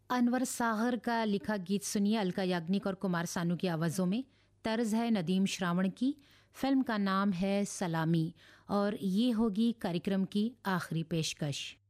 अनवर सागर का लिखा गीत सुनिए अलका याग्निक और कुमार सानू की आवाज़ों में। तर्ज है नदीम श्रावण की। फिल्म का नाम है सलामी और ये होगी कार्यक्रम की आखिरी पेशकश।